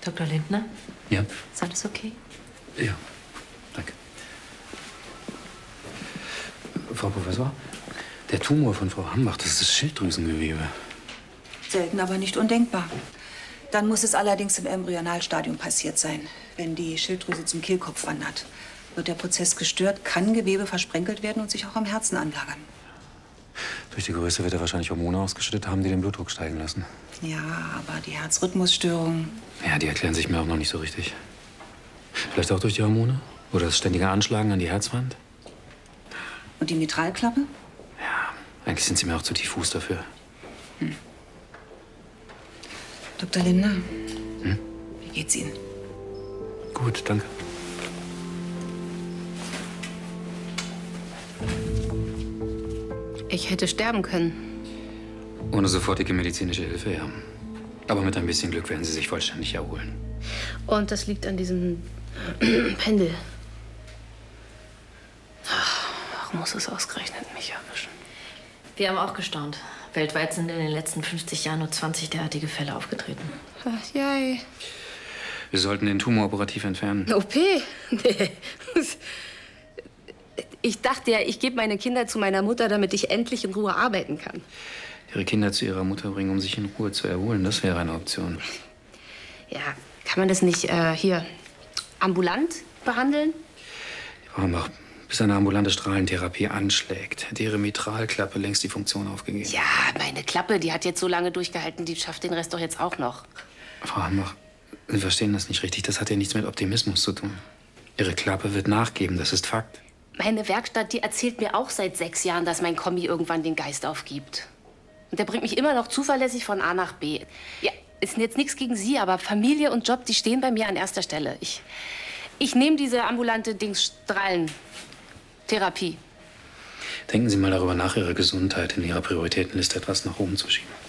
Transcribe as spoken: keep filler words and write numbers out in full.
Doktor Lindner? Ja? Ist alles okay? Ja, danke. Frau Professor, der Tumor von Frau Hambach, das ist das Schilddrüsengewebe. Selten, aber nicht undenkbar. Dann muss es allerdings im Embryonalstadium passiert sein. Wenn die Schilddrüse zum Kehlkopf wandert, wird der Prozess gestört, kann Gewebe versprenkelt werden und sich auch am Herzen anlagern. Durch die Größe wird er wahrscheinlich Hormone ausgeschüttet haben, die den Blutdruck steigen lassen. Ja, aber die Herzrhythmusstörung... Ja, die erklären sich mir auch noch nicht so richtig. Vielleicht auch durch die Hormone? Oder das ständige Anschlagen an die Herzwand? Und die Mitralklappe? Ja, eigentlich sind sie mir auch zu diffus dafür. Hm. Doktor Lindner, hm? Wie geht's Ihnen? Gut, danke. Ich hätte sterben können. Ohne sofortige medizinische Hilfe, ja. Aber mit ein bisschen Glück werden Sie sich vollständig erholen. Und das liegt an diesem Pendel. Warum muss es ausgerechnet mich erwischen? Wir haben auch gestaunt. Weltweit sind in den letzten fünfzig Jahren nur zwanzig derartige Fälle aufgetreten. Ach, jei. Wir sollten den Tumor operativ entfernen. O P? Nee. Ich dachte ja, ich gebe meine Kinder zu meiner Mutter, damit ich endlich in Ruhe arbeiten kann. Ihre Kinder zu ihrer Mutter bringen, um sich in Ruhe zu erholen, das wäre eine Option. Ja, kann man das nicht äh, hier ambulant behandeln? Frau Hambach, bis eine ambulante Strahlentherapie anschlägt, hätte Ihre Mitralklappe längst die Funktion aufgegeben. Ja, meine Klappe, die hat jetzt so lange durchgehalten, die schafft den Rest doch jetzt auch noch. Frau Hambach, Sie verstehen das nicht richtig. Das hat ja nichts mit Optimismus zu tun. Ihre Klappe wird nachgeben, das ist Fakt. Meine Werkstatt, die erzählt mir auch seit sechs Jahren, dass mein Kommi irgendwann den Geist aufgibt. Und der bringt mich immer noch zuverlässig von A nach B. Ja, ist jetzt nichts gegen Sie, aber Familie und Job, die stehen bei mir an erster Stelle. Ich, ich nehme diese ambulante Dingsstrahlentherapie. Denken Sie mal darüber nach, Ihre Gesundheit in Ihrer Prioritätenliste etwas nach oben zu schieben.